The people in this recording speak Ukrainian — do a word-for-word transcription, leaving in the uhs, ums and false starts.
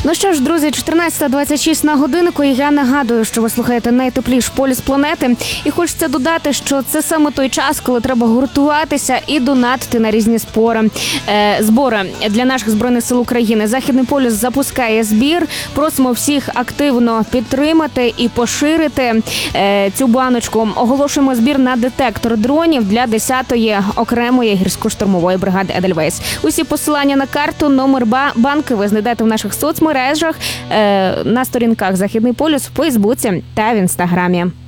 Ну що ж, друзі, чотирнадцята двадцять шість на годиннику, і я нагадую, що ви слухаєте найтепліший полюс планети. І хочеться додати, що це саме той час, коли треба гуртуватися і донатити на різні спори. Е, збори для наших Збройних сил України. Західний полюс запускає збір. Просимо всіх активно підтримати і поширити е, цю баночку. Оголошуємо збір на детектор дронів для десятої окремої гірсько-штурмової бригади «Едельвейс». Усі посилання на карту, номер банки ви знайдете в наших соцмережах, на сторінках «Західний полюс» в Фейсбуці та в Інстаграмі.